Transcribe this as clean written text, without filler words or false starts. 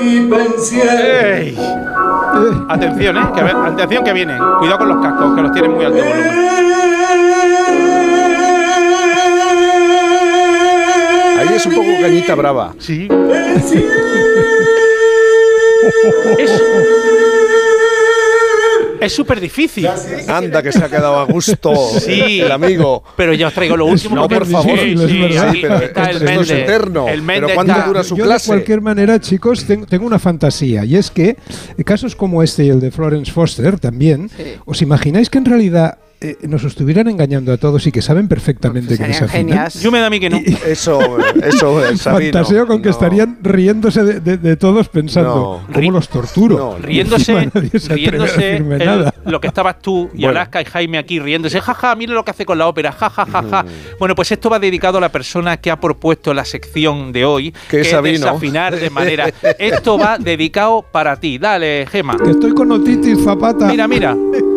mi pensión. ¡Ey! Atención, atención que vienen. Cuidado con los cascos, que los tienen muy alto volumen. Ahí es un poco Cañita Brava. Sí. Es súper difícil. Anda, que se ha quedado a gusto Sí. el amigo. Pero ya os traigo lo último. No, por favor. Sí, Sí, pero está el esto es Méndez. eterno. El Méndez ¿Pero cuánto está- dura su Yo clase? de cualquier manera, chicos, tengo una fantasía, y es que casos como este y el de Florence Foster también, ¿os imagináis que en realidad nos estuvieran engañando a todos y que saben perfectamente que Serían desafinan? genias. Yo me da a mí que no. Eso, Sabino. Fantaseo con que no. estarían riéndose de todos pensando, No. ¿cómo los torturo? No, no. Riéndose, Encima nadie se atreve a decirme el- nada. lo que estabas tú y Bueno. Alaska y Jaime aquí riéndose, jaja, mira lo que hace con la ópera, jajajaja. Bueno, pues esto va dedicado a la persona que ha propuesto la sección de hoy, Que es Sabino. desafinar de manera. Esto va dedicado para ti. Dale, Gema. Que estoy con otitis, Zapata. Mira.